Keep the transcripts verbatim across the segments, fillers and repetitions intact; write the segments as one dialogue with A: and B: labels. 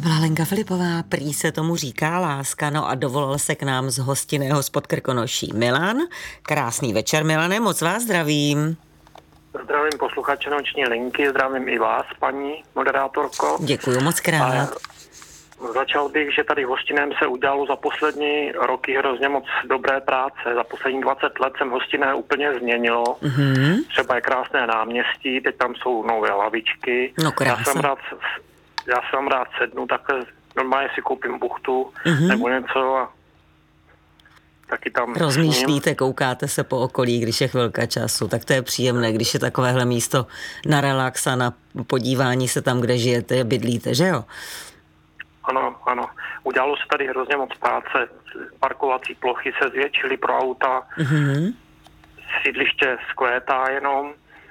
A: byla Lenka Filipová, prý se tomu říká láska, no a dovolal se k nám z hostinného spod Krkonoší Milan. Krásný večer, Milane, moc vás zdravím.
B: Zdravím posluchače Noční linky, zdravím i vás, paní moderátorko.
A: Děkuju moc krát.
B: A začal bych, že tady v hostiném se udělalo za poslední roky hrozně moc dobré práce. Za poslední dvacet let jsem hostinné úplně změnilo. Mm-hmm. Třeba je krásné náměstí, teď tam jsou nové lavičky.
A: No
B: já jsem rád, já jsem rád sednu, takhle normálně si koupím buchtu mm-hmm. nebo něco a taky tam...
A: Rozmýšlíte, koukáte se po okolí, když je chvilka času, tak to je příjemné, když je takovéhle místo na relax a na podívání se tam, kde žijete, bydlíte, že jo?
B: Ano, ano. Udělalo se tady hrozně moc práce. Parkovací plochy se zvětšily pro auta. Mm-hmm. Sídliště zkvétá jenom.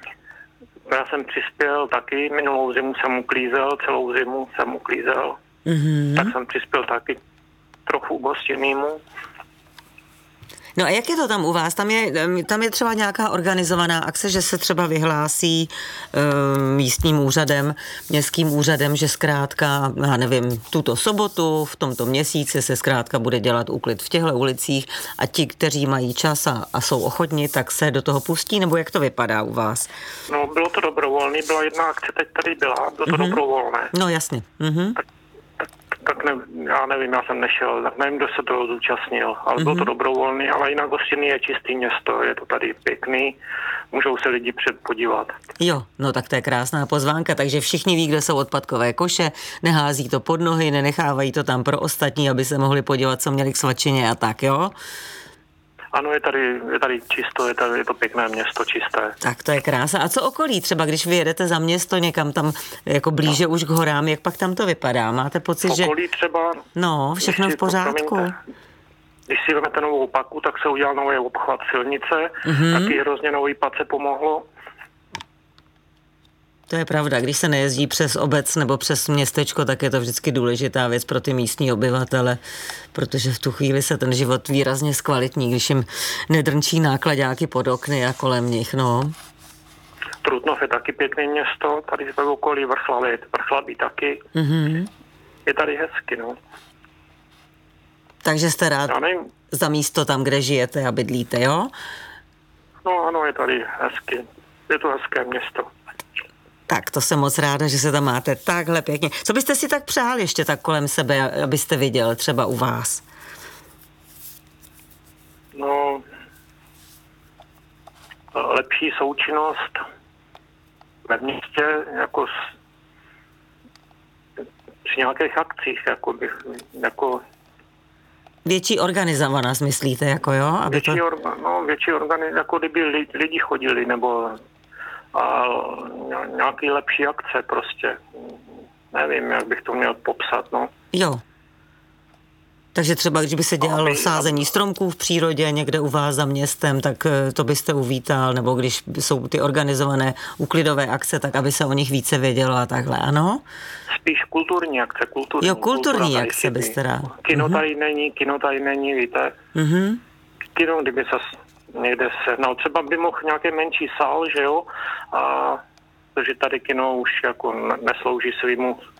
B: Já jsem přispěl taky, minulou zimu jsem uklízel, celou zimu jsem uklízel. Mm-hmm. Tak jsem přispěl taky trochu gostinnému.
A: No a jak je to tam u vás? Tam je, tam je třeba nějaká organizovaná akce, že se třeba vyhlásí e, místním úřadem, městským úřadem, že zkrátka, já nevím, tuto sobotu, v tomto měsíci se zkrátka bude dělat úklid v těchto ulicích a ti, kteří mají čas a, a jsou ochotni, tak se do toho pustí, nebo jak to vypadá u vás?
B: No, bylo to dobrovolné, byla jedna akce, teď tady byla, bylo to mm-hmm. dobrovolné.
A: No jasně. Mm-hmm.
B: Tak, tak, tak ne, já nevím, já jsem nešel, tak nevím, kdo se toho zúčastnil, ale mm-hmm. bylo to dobrovolný, ale jinak hostinný je čistý město, je to tady pěkný, můžou se lidi předpodívat.
A: Jo, no tak to je krásná pozvánka, takže všichni ví, kde jsou odpadkové koše, nehází to pod nohy, nenechávají to tam pro ostatní, aby se mohli podívat, co měli k svačině a tak, jo?
B: Ano, je tady, je tady čisto, je, tady, je to pěkné město, čisté.
A: Tak to je krása. A co okolí? Třeba když vyjedete za město někam tam jako blíže no. už k horám, jak pak tam to vypadá? Máte pocit,
B: okolí
A: že...
B: Okolí třeba...
A: No, všechno v pořádku.
B: Když si vezmete novou paku, tak se udělal nový obchvat silnice, mm-hmm. taky hrozně nový pace pomohlo.
A: To je pravda, když se nejezdí přes obec nebo přes městečko, tak je to vždycky důležitá věc pro ty místní obyvatele, protože v tu chvíli se ten život výrazně zkvalitní, když jim nedrnčí nákladáky pod okny a kolem nich, no.
B: Trutnov je taky pěkné město, tady v okolí Vrchlabí, Vrchlabí taky.
A: Mm-hmm.
B: Je tady hezky, no.
A: Takže jste rád za místo tam, kde žijete a bydlíte, jo?
B: No ano, je tady hezky. Je to hezké město.
A: Tak to jsem moc ráda, že se tam máte takhle pěkně. Co byste si tak přál ještě tak kolem sebe, abyste viděl třeba u vás?
B: No, lepší součinnost ve městě, jako s, při nějakých akcích, jako bych, jako...
A: Větší organizovanost, myslíte, jako jo? Aby
B: větší,
A: to...
B: orga, no, větší organizace, jako kdyby lidi chodili, nebo... a nějaký lepší akce prostě. Nevím, jak bych to měl popsat, no.
A: Jo. Takže třeba, když by se dělalo aby, sázení stromků v přírodě někde u vás za městem, tak to byste uvítal, nebo když jsou ty organizované úklidové akce, tak aby se o nich více vědělo a takhle, ano?
B: Spíš kulturní akce, kulturní.
A: Jo, kulturní akce byste rád.
B: Kino uh-huh. tady není, kino tady není, víte. Uh-huh. Kino, kdyby se někde sehnal. Třeba by mohl nějaký menší sál, že jo? A protože tady kino už jako neslouží svýmu